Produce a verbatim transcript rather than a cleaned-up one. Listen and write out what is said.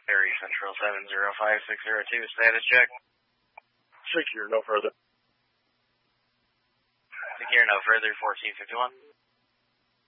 Perry Central seven zero five six zero two, status check. Secure, no further. Secure, no further, fourteen fifty-one.